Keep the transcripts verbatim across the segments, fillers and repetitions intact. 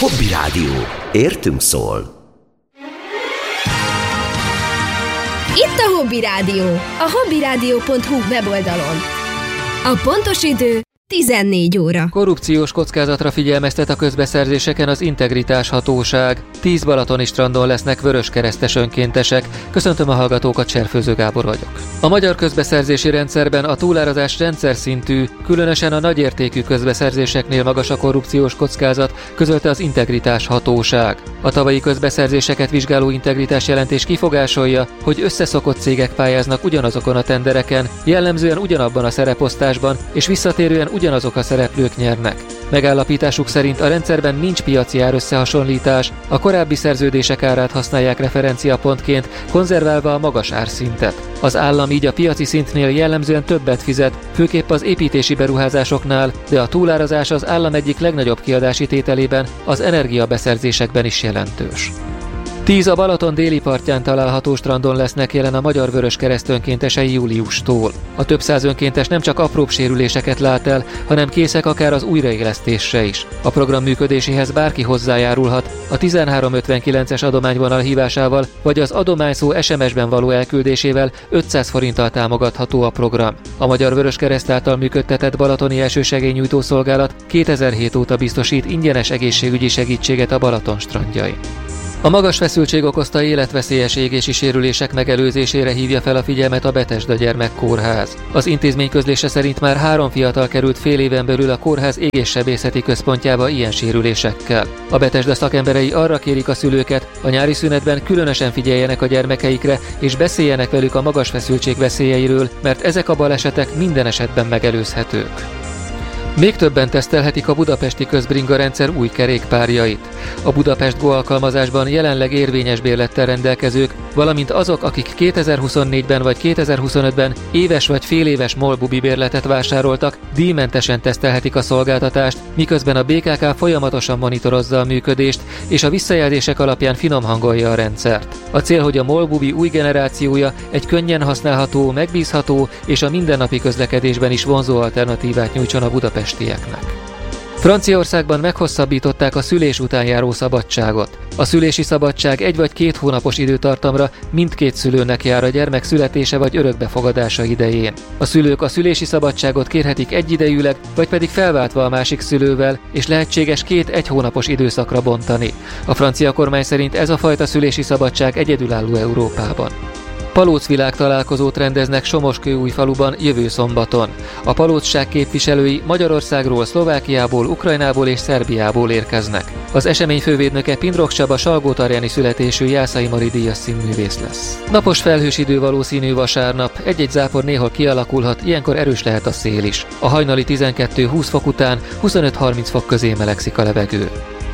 Hobby Rádió. Értünk szól. Itt a Hobby Rádió, a hobbyradio pont hu weboldalon. A pontos idő tizennégy óra. Korrupciós kockázatra figyelmeztet a közbeszerzéseken az Integritás Hatóság. Tíz balatoni strandon lesznek vöröskeresztes önkéntesek. Köszöntöm a hallgatókat, Cserfőző Gábor vagyok. A magyar közbeszerzési rendszerben a túlárazás rendszer szintű, különösen a nagyértékű közbeszerzéseknél magas a korrupciós kockázat, közölte az Integritás Hatóság. A tavalyi közbeszerzéseket vizsgáló integritás jelentés kifogásolja, hogy összeszokott cégek pályáznak ugyanazokon a tendereken, jellemzően ugyanabban a szereposztásban, és visszatérően ugyanazok a szereplők nyernek. Megállapításuk szerint a rendszerben nincs piaci árösszehasonlítás, a korábbi szerződések árát használják referenciapontként, konzerválva a magas árszintet. Az állam így a piaci szintnél jellemzően többet fizet, főképp az építési beruházásoknál, de a túlárazás az állam egyik legnagyobb kiadási tételében, az energiabeszerzésekben is jelentős. Tíz a Balaton déli partján található strandon lesznek jelen a Magyar Vöröskereszt önkéntesei júliustól. A több száz önkéntes nem csak apróbb sérüléseket lát el, hanem készek akár az újraélesztésre is. A program működéséhez bárki hozzájárulhat, a tizenhárom ötvenkilences adományvonal hívásával vagy az adományszó es em es-ben való elküldésével ötszáz forinttal támogatható a program. A Magyar Vöröskereszt által működtetett balatoni elsősegélynyújtó szolgálat kétezer-hét óta biztosít ingyenes egészségügyi segítséget a Balaton strandjain. A magas feszültség okozta életveszélyes égési sérülések megelőzésére hívja fel a figyelmet a Betesda Gyermekkórház. Az intézmény közlése szerint már három fiatal került fél éven belül a kórház égéssebészeti központjába ilyen sérülésekkel. A Betesda szakemberei arra kérik a szülőket, a nyári szünetben különösen figyeljenek a gyermekeikre, és beszéljenek velük a magas feszültség veszélyeiről, mert ezek a balesetek minden esetben megelőzhetők. Még többen tesztelhetik a budapesti közbringa rendszer új kerékpárjait. A Budapest Go alkalmazásban jelenleg érvényes bérlettel rendelkezők, valamint azok, akik kétezer-huszonnégyben vagy kétezer-huszonötben éves vagy féléves MOL-bubi bérletet vásároltak, díjmentesen tesztelhetik a szolgáltatást, miközben a bé ká ká folyamatosan monitorozza a működést, és a visszajelzések alapján finomhangolja a rendszert. A cél, hogy a MOL-bubi új generációja egy könnyen használható, megbízható és a mindennapi közlekedésben is vonzó alternatívát nyújtson a budapestieknek. Franciaországban meghosszabbították a szülés után járó szabadságot. A szülési szabadság egy vagy két hónapos időtartamra mindkét szülőnek jár a gyermek születése vagy örökbefogadása idején. A szülők a szülési szabadságot kérhetik egyidejűleg, vagy pedig felváltva a másik szülővel, és lehetséges két egy hónapos időszakra bontani. A francia kormány szerint ez a fajta szülési szabadság egyedülálló Európában. Palóc világtalálkozót rendeznek Somoskőújfaluban jövő szombaton. A palócság képviselői Magyarországról, Szlovákiából, Ukrajnából és Szerbiából érkeznek. Az esemény fővédnöke Pindrok Csaba Salgótarjáni születésű Jászai Mari díjas színművész lesz. Napos felhős idő valószínű vasárnap, egy-egy zápor néhol kialakulhat, ilyenkor erős lehet a szél is. A hajnali tizenkettő-húsz fok után huszonöt-harminc fok közé melegszik a levegő.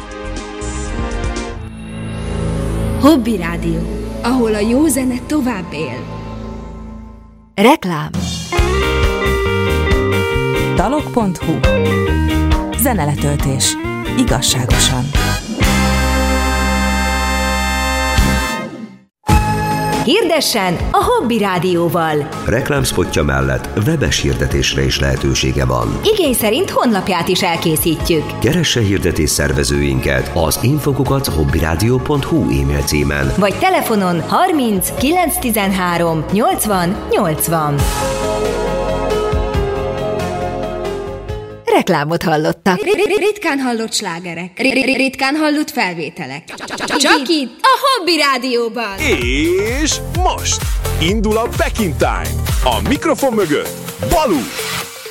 Hobby Rádió, ahol a jó zene tovább él. Reklám. dalok pont hu. Zeneletöltés. Igazságosan. Hirdessen a Hobby Rádióval. Reklámszpotja mellett webes hirdetésre is lehetősége van. Igény szerint honlapját is elkészítjük. Keresse hirdetés szervezőinket az infokukat hobbyradio pont hu e-mail címen. Vagy telefonon harminc kilenc tizenhárom nyolcvan nyolcvan. Reklámot hallottak. Ritkán hallott slágerek. Ritkán hallott felvételek. Csak itt a Hobby Rádióban. És most indul a Back in Time. A mikrofon mögött Balú.